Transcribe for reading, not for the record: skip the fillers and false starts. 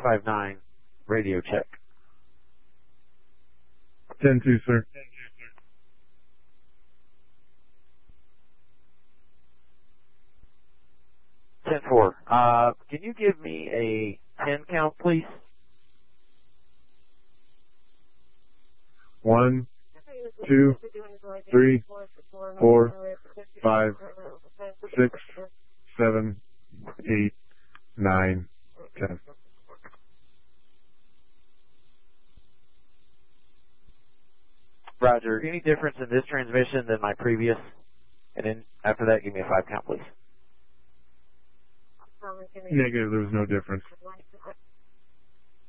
559, radio check. 10-2, sir. 10-4. Can you give me a 10 count, please? 1, 2, 3, 4, 5, 6, 7, 8, 9, 10. Roger. Any difference in this transmission than my previous? And then after that, give me a 5 count, please. Negative, there was no difference.